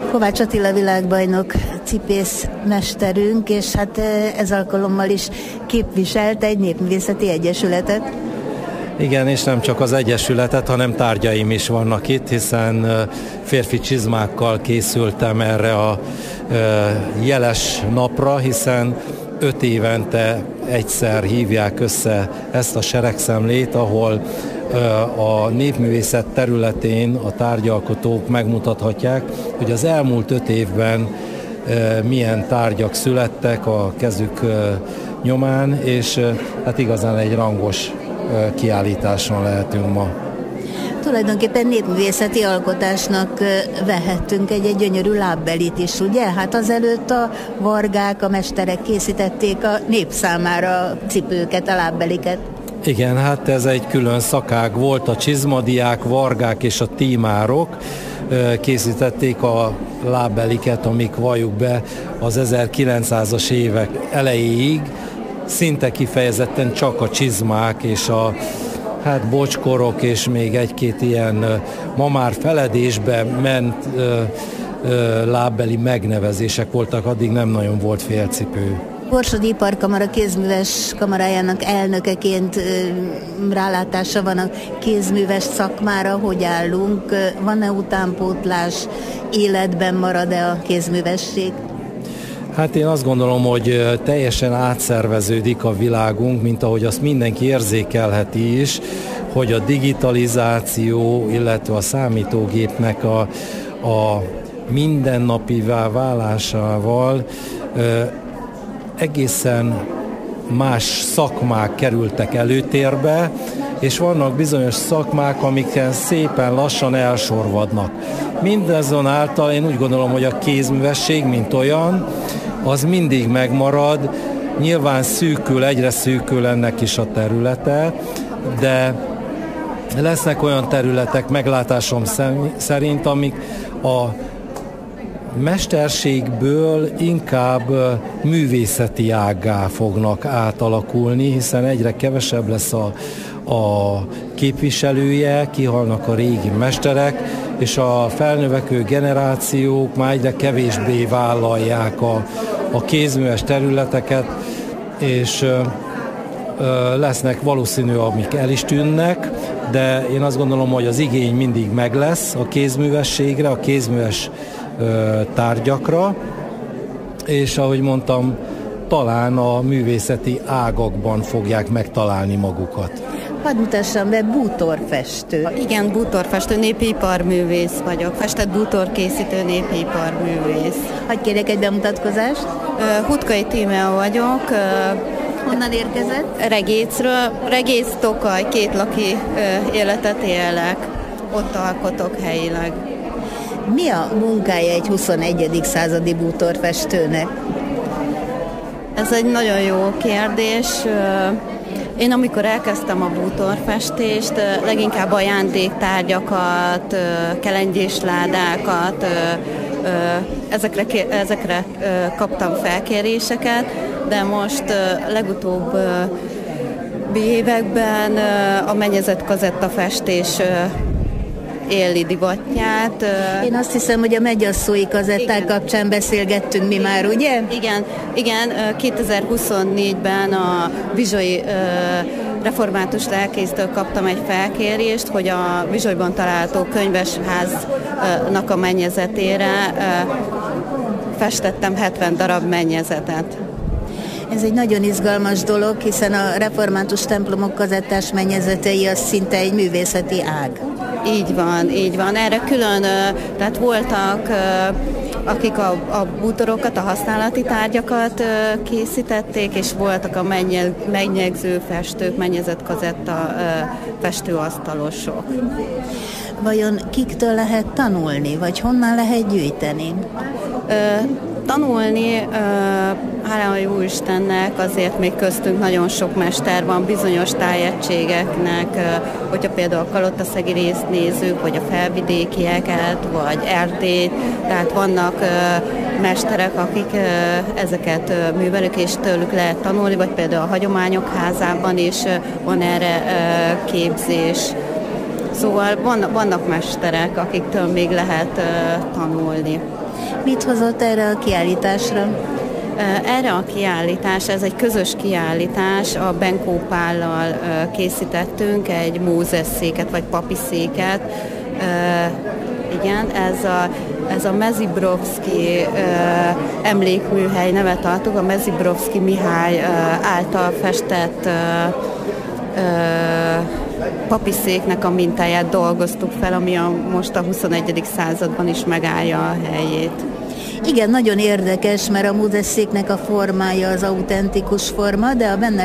Kovács Attila világbajnok cipészmesterünk, és hát ez alkalommal is képviselt egy népművészeti egyesületet. Igen, és nem csak az egyesületet, hanem tárgyaim is vannak itt, hiszen férfi csizmákkal készültem erre a jeles napra, hiszen 5 évente egyszer hívják össze ezt a seregszemlét, ahol a népművészet területén a tárgyalkotók megmutathatják, hogy az elmúlt 5 évben milyen tárgyak születtek a kezük nyomán, és hát igazán egy rangos kiállításon lehetünk ma. Tulajdonképpen népművészeti alkotásnak vehettünk egy gyönyörű lábbelit is, ugye? Hát azelőtt a vargák, a mesterek készítették a nép számára a cipőket, a lábbeliket. Igen, hát ez egy külön szakág volt, a csizmadiák, vargák és a tímárok készítették a lábbeliket, amik valljuk be az 1900-as évek elejéig szinte kifejezetten csak a csizmák és a bocskorok és még egy-két ilyen ma már feledésbe ment lábbeli megnevezések voltak, addig nem nagyon volt félcipő. Borsodi Iparkamara kézműves kamarájának elnökeként rálátása van a kézműves szakmára, hogy állunk, van-e utánpótlás, életben marad-e a kézművesség? Hát én azt gondolom, hogy teljesen átszerveződik a világunk, mint ahogy azt mindenki érzékelheti is, hogy a digitalizáció, illetve a számítógépnek a mindennapivá válásával egészen más szakmák kerültek előtérbe, és vannak bizonyos szakmák, amiken szépen lassan elsorvadnak. Mindazonáltal én úgy gondolom, hogy a kézművesség, mint olyan, az mindig megmarad, nyilván egyre szűkül ennek is a területe, de lesznek olyan területek meglátásom szerint, amik a mesterségből inkább művészeti ággá fognak átalakulni, hiszen egyre kevesebb lesz a képviselője, kihalnak a régi mesterek, és a felnövekvő generációk már egyre kevésbé vállalják a kézműves területeket, és lesznek valószínű, amik el is tűnnek, de én azt gondolom, hogy az igény mindig meg lesz a kézművességre, a kézműves tárgyakra, és ahogy mondtam, talán a művészeti ágakban fogják megtalálni magukat. Hadd mutassam be, bútorfestő. Igen, bútorfestő, népiparművész vagyok. Festett bútorkészítő népiparművész. Hadd kérjek egy bemutatkozást. Hutkai Tímea vagyok. Honnan érkezett? Regécről. Regész, Tokaj, kétlaki életet élek. Ott alkotok helyileg. Mi a munkája egy 21. századi bútorfestőnek? Ez egy nagyon jó kérdés. Én amikor elkezdtem a bútorfestést, leginkább ajándéktárgyakat, kelengyésládákat, ezekre kaptam felkéréseket, de most legutóbbi években a mennyezett kazettafestés éli divatját. Én azt hiszem, hogy a megyasszói kazetták kapcsán beszélgettünk mi már, ugye? Igen, 2024-ben a Vizsai református lelkésztől kaptam egy felkérést, hogy a Vizsaiban található könyvesháznak a mennyezetére festettem 70 darab mennyezetet. Ez egy nagyon izgalmas dolog, hiszen a református templomok kazettás mennyezetei az szinte egy művészeti ág. Így van. Erre külön, tehát voltak, akik a bútorokat, a használati tárgyakat készítették, és voltak a megnyegző festők, mennyezett kazetta festőasztalosok. Vajon kiktől lehet tanulni, vagy honnan lehet gyűjteni? Tanulni, hála a Jóistennek, azért még köztünk nagyon sok mester van bizonyos tájegységeknek, hogyha például a Kalotaszegi részt nézzük, vagy a felvidékieket, vagy Erdélyt, tehát vannak mesterek, akik ezeket művelik, és tőlük lehet tanulni, vagy például a Hagyományok Házában is van erre képzés. Szóval vannak mesterek, akiktől még lehet tanulni. Mit hozott erre a kiállításra? Erre a kiállítás, ez egy közös kiállítás, a Benkó Pállal készítettünk egy Mózes-széket, vagy papiszéket. Igen, ez a Mezibrovszky emlékműhely nevet adtuk, a Mezibrovszky Mihály által festett papiszéknek a mintáját dolgoztuk fel, ami most a 21. században is megállja a helyét. Igen, nagyon érdekes, mert a Mózes-széknek a formája az autentikus forma, de a benne